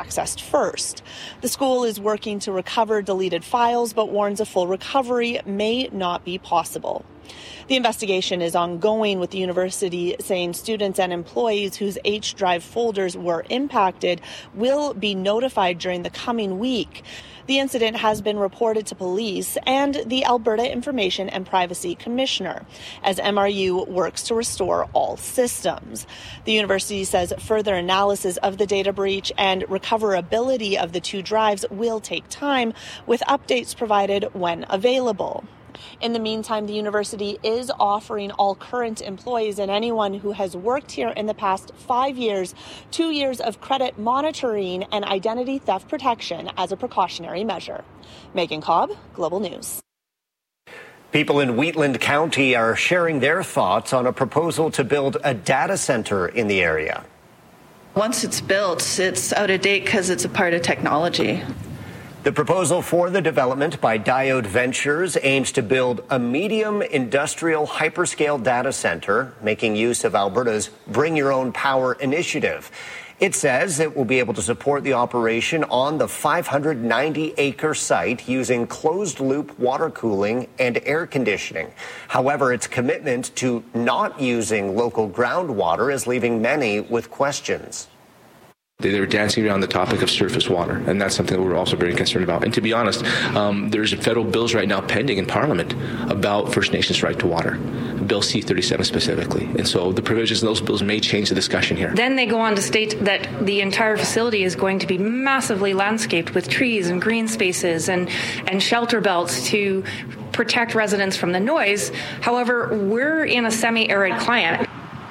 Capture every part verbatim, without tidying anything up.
accessed first. The school is working to recover deleted files, but warns a full recovery may not be possible. The investigation is ongoing, with the university saying students and employees whose H Drive folders were impacted will be notified during the coming week. The incident has been reported to police and the Alberta Information and Privacy Commissioner as M R U works to restore all systems. The university says further analysis of the data breach and recoverability of the two drives will take time, with updates provided when available. In the meantime, the university is offering all current employees and anyone who has worked here in the past five years, two years of credit monitoring and identity theft protection as a precautionary measure. Megan Cobb, Global News. People in Wheatland County are sharing their thoughts on a proposal to build a data center in the area. Once it's built, it's out of date because it's a part of technology. The proposal for the development by Diode Ventures aims to build a medium industrial hyperscale data center, making use of Alberta's Bring Your Own Power initiative. It says it will be able to support the operation on the five hundred ninety acre site using closed-loop water cooling and air conditioning. However, its commitment to not using local groundwater is leaving many with questions. They were dancing around the topic of surface water, and that's something that we're also very concerned about. And to be honest, um, there's federal bills right now pending in Parliament about First Nations' right to water, Bill C thirty-seven specifically. And so the provisions in those bills may change the discussion here. Then they go on to state that the entire facility is going to be massively landscaped with trees and green spaces and, and shelter belts to protect residents from the noise. However, we're in a semi-arid climate.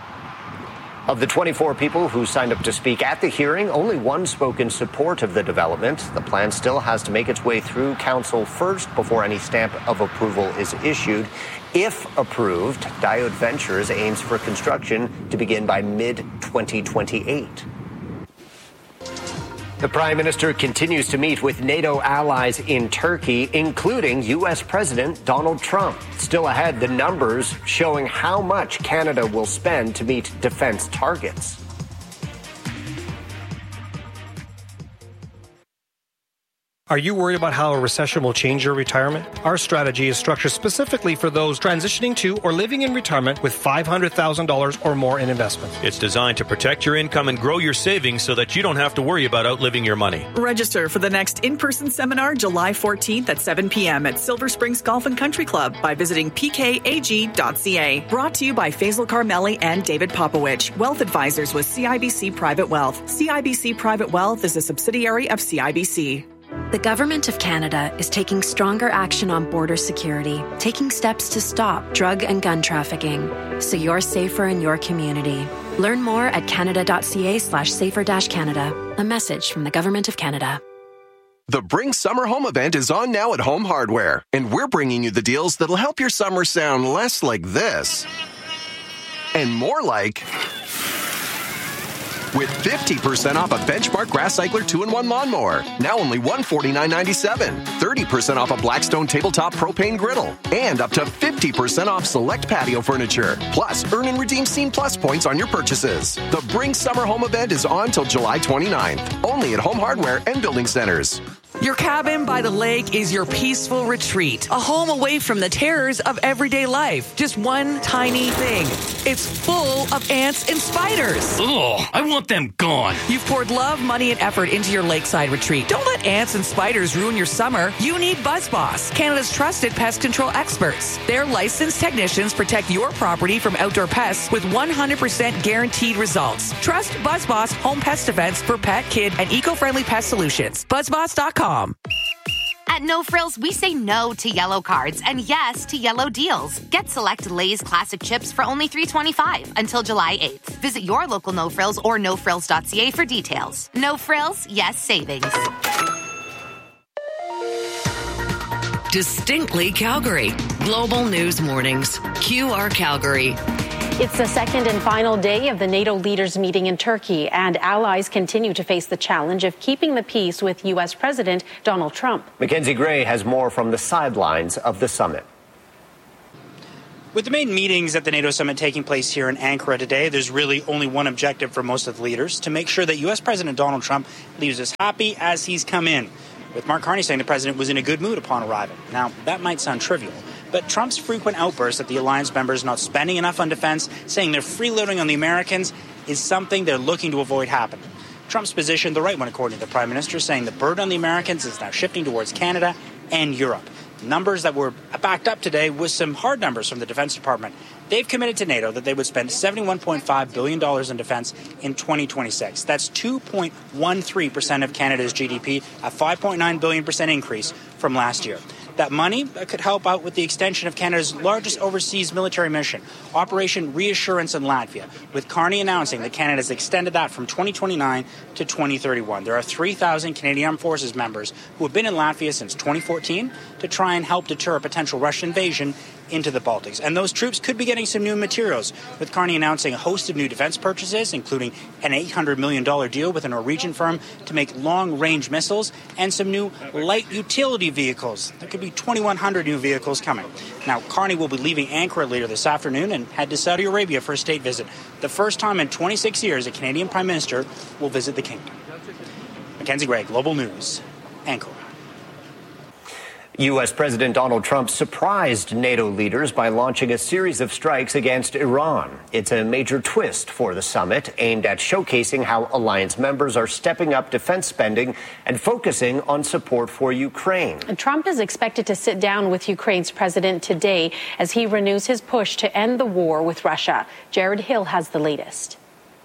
Of the twenty-four people who signed up to speak at the hearing, only one spoke in support of the development. The plan still has to make its way through council first before any stamp of approval is issued. If approved, Diode Ventures aims for construction to begin by mid twenty twenty-eight. The Prime Minister continues to meet with NATO allies in Turkey, including U S President Donald Trump. Still ahead, the numbers showing how much Canada will spend to meet defense targets. Are you worried about how a recession will change your retirement? Our strategy is structured specifically for those transitioning to or living in retirement with five hundred thousand dollars or more in investments. It's designed to protect your income and grow your savings so that you don't have to worry about outliving your money. Register for the next in-person seminar July fourteenth at seven p.m. at Silver Springs Golf and Country Club by visiting p k a g dot c a. Brought to you by Faisal Carmeli and David Popowich, Wealth Advisors with C I B C Private Wealth. C I B C Private Wealth is a subsidiary of C I B C. The Government of Canada is taking stronger action on border security, taking steps to stop drug and gun trafficking, so you're safer in your community. Learn more at canada.ca slash safer dash Canada. A message from the Government of Canada. The Bring Summer Home event is on now at Home Hardware, and we're bringing you the deals that'll help your summer sound less like this and more like... with fifty percent off a Benchmark Grass Cycler two in one lawnmower, now only one hundred forty-nine ninety-seven. thirty percent off a Blackstone Tabletop Propane Griddle, and up to fifty percent off select patio furniture. Plus, earn and redeem Scene Plus points on your purchases. The Bring Summer Home event is on till July twenty-ninth, only at Home Hardware and Building Centers. Your cabin by the lake is your peaceful retreat, a home away from the terrors of everyday life. Just one tiny thing. It's full of ants and spiders. Ugh, I want them gone. You've poured love, money, and effort into your lakeside retreat. Don't let ants and spiders ruin your summer. You need BuzzBoss, Canada's trusted pest control experts. Their licensed technicians protect your property from outdoor pests with one hundred percent guaranteed results. Trust BuzzBoss Home Pest Defense for pet, kid, and eco-friendly pest solutions. BuzzBoss dot com. At No Frills, we say no to yellow cards and yes to yellow deals. Get select Lay's Classic Chips for only three dollars and twenty-five cents until July eighth. Visit your local No Frills or no frills dot c a for details. No Frills, yes savings. Distinctly Calgary. Global News Mornings. Q R Calgary. It's the second and final day of the NATO leaders' meeting in Turkey, and allies continue to face the challenge of keeping the peace with U S President Donald Trump. Mackenzie Gray has more from the sidelines of the summit. With the main meetings at the NATO summit taking place here in Ankara today, there's really only one objective for most of the leaders: to make sure that U S President Donald Trump leaves as happy as he's come in, with Mark Carney saying the president was in a good mood upon arrival. Now, that might sound trivial, but Trump's frequent outbursts that the alliance members not spending enough on defense, saying they're freeloading on the Americans, is something they're looking to avoid happening. Trump's position, the right one according to the Prime Minister, saying the burden on the Americans is now shifting towards Canada and Europe. Numbers that were backed up today with some hard numbers from the Defense Department. They've committed to NATO that they would spend seventy-one point five billion dollars in defense in twenty twenty-six. That's two point one three percent of Canada's G D P, a five point nine billion percent increase from last year. That money could help out with the extension of Canada's largest overseas military mission, Operation Reassurance in Latvia, with Carney announcing that Canada has extended that from twenty twenty-nine to twenty thirty-one. There are three thousand Canadian Armed Forces members who have been in Latvia since twenty fourteen to try and help deter a potential Russian invasion into the Baltics. And those troops could be getting some new materials, with Carney announcing a host of new defense purchases, including an eight hundred million dollars deal with a Norwegian firm to make long-range missiles and some new light utility vehicles. There could be twenty-one hundred new vehicles coming. Now, Carney will be leaving Ankara later this afternoon and head to Saudi Arabia for a state visit. The first time in twenty-six years a Canadian Prime Minister will visit the kingdom. Mackenzie Gray, Global News, Ankara. U S. President Donald Trump surprised NATO leaders by launching a series of strikes against Iran. It's a major twist for the summit, aimed at showcasing how alliance members are stepping up defense spending and focusing on support for Ukraine. Trump is expected to sit down with Ukraine's president today as he renews his push to end the war with Russia. Jared Hill has the latest.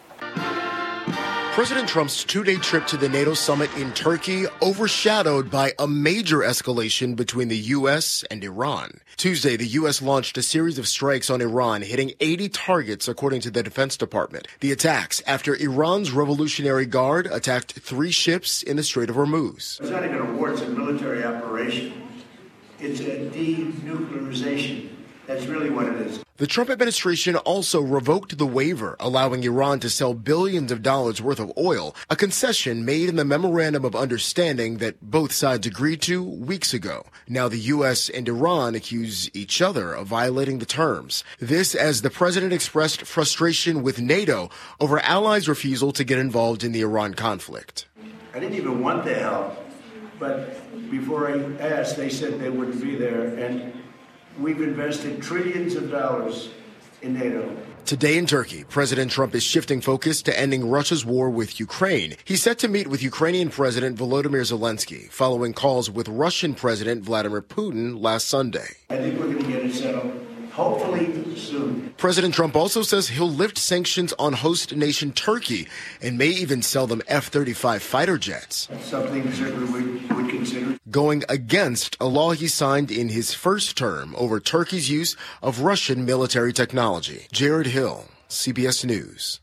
President Trump's two-day trip to the NATO summit in Turkey overshadowed by a major escalation between the U S and Iran. Tuesday, the U S launched a series of strikes on Iran, hitting eighty targets, according to the Defense Department. The attacks after Iran's Revolutionary Guard attacked three ships in the Strait of Hormuz. It's not even a war, it's a military operation. It's a denuclearization. That's really what it is. The Trump administration also revoked the waiver allowing Iran to sell billions of dollars worth of oil, a concession made in the Memorandum of Understanding that both sides agreed to weeks ago. Now the U S and Iran accuse each other of violating the terms. This as the president expressed frustration with NATO over allies' refusal to get involved in the Iran conflict. I didn't even want their help, but before I asked, they said they wouldn't be there, and we've invested trillions of dollars in NATO. Today in Turkey, President Trump is shifting focus to ending Russia's war with Ukraine. He's set to meet with Ukrainian President Volodymyr Zelensky following calls with Russian President Vladimir Putin last Sunday. I think we're going to get it settled, hopefully soon. President Trump also says he'll lift sanctions on host nation Turkey and may even sell them F thirty-five fighter jets. Something certainly we would consider. Going against a law he signed in his first term over Turkey's use of Russian military technology. Jared Hill, C B S News.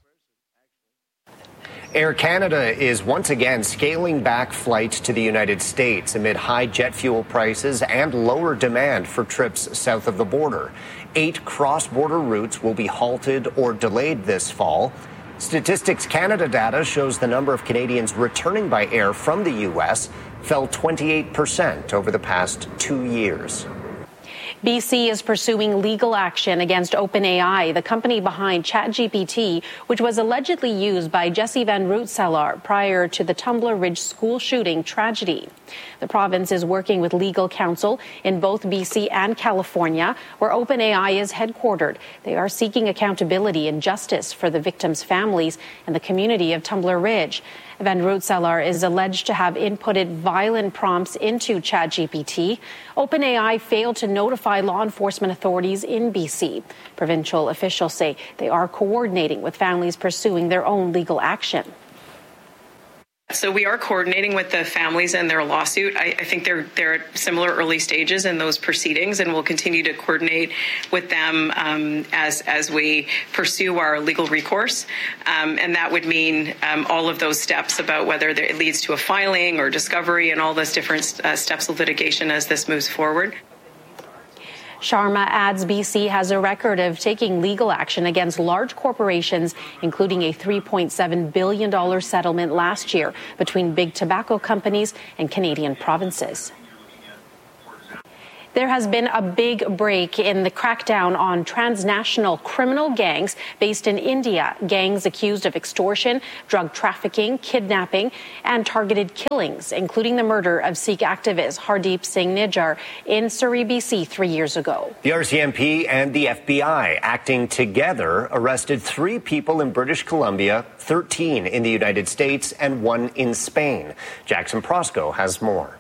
Air Canada is once again scaling back flights to the United States amid high jet fuel prices and lower demand for trips south of the border. Eight cross-border routes will be halted or delayed this fall. Statistics Canada data shows the number of Canadians returning by air from the U S fell twenty-eight percent over the past two years. B C is pursuing legal action against OpenAI, the company behind ChatGPT, which was allegedly used by Jesse Van Rootselar prior to the Tumbler Ridge school shooting tragedy. The province is working with legal counsel in both B C and California, where OpenAI is headquartered. They are seeking accountability and justice for the victims' families and the community of Tumbler Ridge. Van Rootselar is alleged to have inputted violent prompts into ChatGPT. OpenAI failed to notify law enforcement authorities in B C. Provincial officials say they are coordinating with families pursuing their own legal action. So we are coordinating with the families and their lawsuit. I, I think they're they're at similar early stages in those proceedings, and we'll continue to coordinate with them um, as as we pursue our legal recourse. Um, and that would mean um, all of those steps about whether it leads to a filing or discovery and all those different uh, steps of litigation as this moves forward. Sharma adds B C has a record of taking legal action against large corporations, including a three point seven billion dollars settlement last year between big tobacco companies and Canadian provinces. There has been a big break in the crackdown on transnational criminal gangs based in India. Gangs accused of extortion, drug trafficking, kidnapping, and targeted killings, including the murder of Sikh activist Hardeep Singh Nijjar in Surrey, B C three years ago. The R C M P and the F B I, acting together, arrested three people in British Columbia, thirteen in the United States, and one in Spain. Jackson Prosco has more.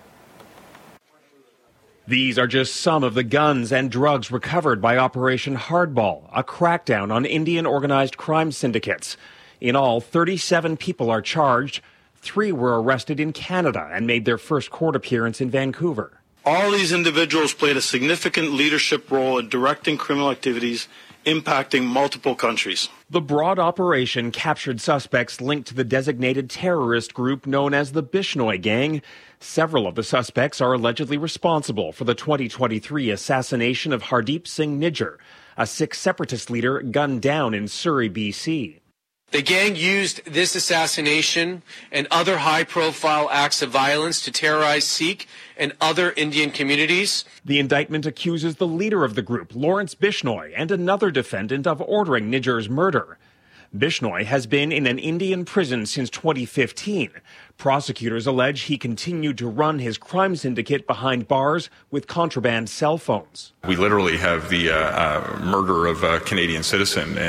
These are just some of the guns and drugs recovered by Operation Hardball, a crackdown on Indian organized crime syndicates. In all, thirty-seven people are charged. Three were arrested in Canada and made their first court appearance in Vancouver. All these individuals played a significant leadership role in directing criminal activities impacting multiple countries. The broad operation captured suspects linked to the designated terrorist group known as the Bishnoi Gang. Several of the suspects are allegedly responsible for the twenty twenty-three assassination of Hardeep Singh Nijjar, a Sikh separatist leader gunned down in Surrey, B C. The gang used this assassination and other high-profile acts of violence to terrorize Sikh and other Indian communities. The indictment accuses the leader of the group, Lawrence Bishnoi, and another defendant of ordering Nijjar's murder. Bishnoi has been in an Indian prison since twenty fifteen. Prosecutors allege he continued to run his crime syndicate behind bars with contraband cell phones. We literally have the uh, uh, murder of a Canadian citizen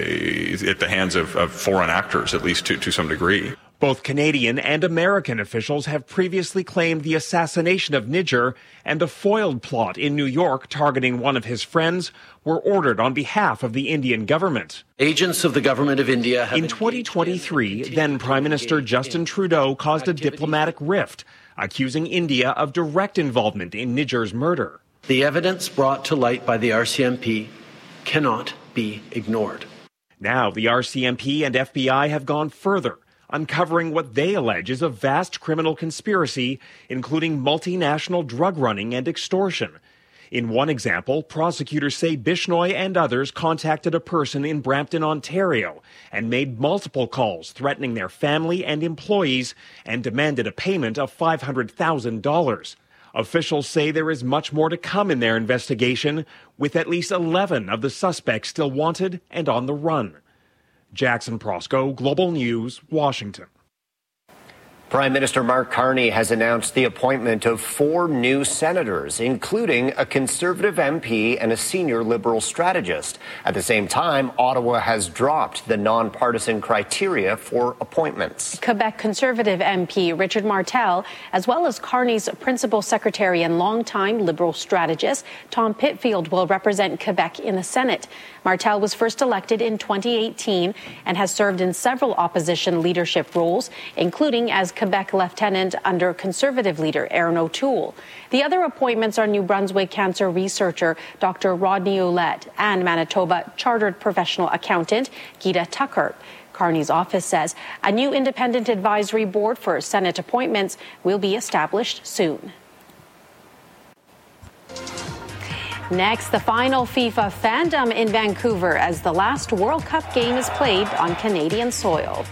uh, at the hands of, of foreign actors, at least to, to some degree. Both Canadian and American officials have previously claimed the assassination of Nijjar and a foiled plot in New York targeting one of his friends were ordered on behalf of the Indian government. Agents of the government of India have... In twenty twenty-three, then Prime Minister Justin Trudeau caused a diplomatic rift, accusing India of direct involvement in Nijjar's murder. The evidence brought to light by the R C M P cannot be ignored. Now the R C M P and F B I have gone further, uncovering what they allege is a vast criminal conspiracy, including multinational drug running and extortion. In one example, prosecutors say Bishnoi and others contacted a person in Brampton, Ontario, and made multiple calls threatening their family and employees and demanded a payment of five hundred thousand dollars. Officials say there is much more to come in their investigation, with at least eleven of the suspects still wanted and on the run. Jackson Prosco, Global News, Washington. Prime Minister Mark Carney has announced the appointment of four new senators, including a Conservative M P and a senior Liberal strategist. At the same time, Ottawa has dropped the nonpartisan criteria for appointments. Quebec Conservative M P Richard Martel, as well as Carney's principal secretary and longtime Liberal strategist Tom Pitfield, will represent Quebec in the Senate. Martel was first elected in twenty eighteen and has served in several opposition leadership roles, including as Quebec lieutenant under Conservative leader Erin O'Toole. The other appointments are New Brunswick cancer researcher Doctor Rodney Ouellette and Manitoba chartered professional accountant Gita Tucker. Carney's office says a new independent advisory board for Senate appointments will be established soon. Next, the final FIFA fandom in Vancouver as the last World Cup game is played on Canadian soil.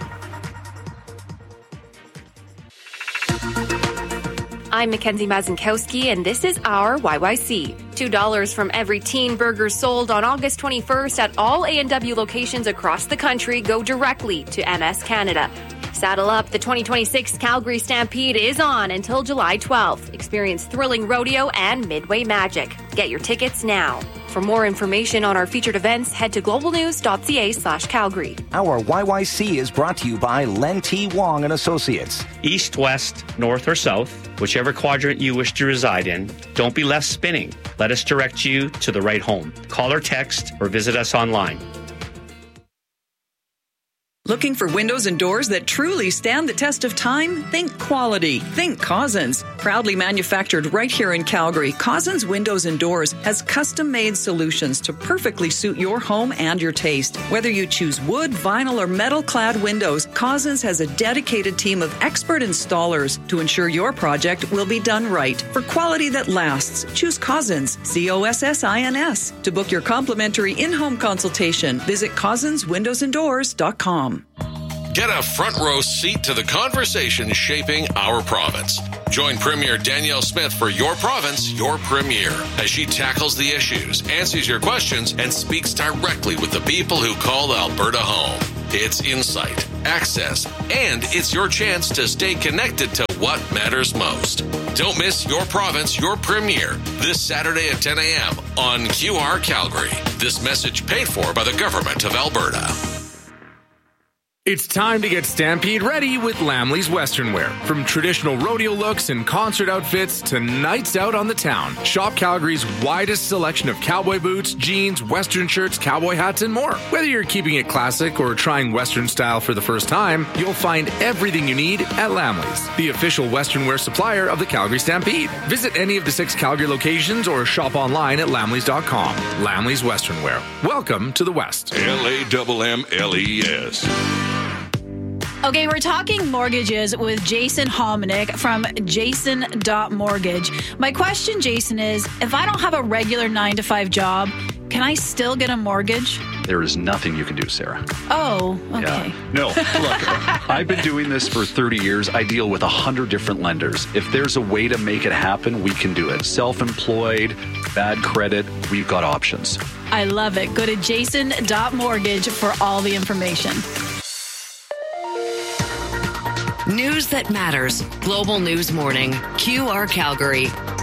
I'm Mackenzie Mazinkowski, and this is our Y Y C. two dollars from every teen burger sold on August twenty-first at all A and W locations across the country go directly to M S Canada. Saddle up, the twenty twenty-six Calgary Stampede is on until July twelfth. Experience thrilling rodeo and Midway magic. Get your tickets now. For more information on our featured events, head to globalnews.ca slash Calgary. Our Y Y C is brought to you by Len T. Wong and Associates. East, west, north, or south, whichever quadrant you wish to reside in, don't be left spinning. Let us direct you to the right home. Call or text or visit us online. Looking for windows and doors that truly stand the test of time? Think quality. Think Cousins. Proudly manufactured right here in Calgary, Cousins Windows and Doors has custom-made solutions to perfectly suit your home and your taste. Whether you choose wood, vinyl, or metal-clad windows, Cousins has a dedicated team of expert installers to ensure your project will be done right. For quality that lasts, choose Cousins, C O S S I N S. To book your complimentary in-home consultation, visit cousins windows and doors dot com. Get a front row seat to the conversation shaping our province. Join Premier Danielle Smith for Your Province, Your Premier, as she tackles the issues, answers your questions, and speaks directly with the people who call Alberta home. It's insight, access, and it's your chance to stay connected to what matters most. Don't miss Your Province, Your Premier this Saturday at ten a.m. on Q R Calgary. This message paid for by the Government of Alberta. It's time to get Stampede ready with Lamley's Western Wear. From traditional rodeo looks and concert outfits to nights out on the town, shop Calgary's widest selection of cowboy boots, jeans, Western shirts, cowboy hats, and more. Whether you're keeping it classic or trying Western style for the first time, you'll find everything you need at Lamley's, the official Western Wear supplier of the Calgary Stampede. Visit any of the six Calgary locations or shop online at lamleys dot com. Lamley's Western Wear. Welcome to the West. L A M M L E S. Okay, we're talking mortgages with Jason Hominick from Jason dot Mortgage. My question, Jason, is if I don't have a regular nine to five job, can I still get a mortgage? There is nothing you can do, Sarah. Oh, okay. Yeah. No, look, I've been doing this for thirty years. I deal with one hundred different lenders. If there's a way to make it happen, we can do it. Self-employed, bad credit, we've got options. I love it. Go to Jason dot Mortgage for all the information. News that matters. Global News Morning. Q R Calgary.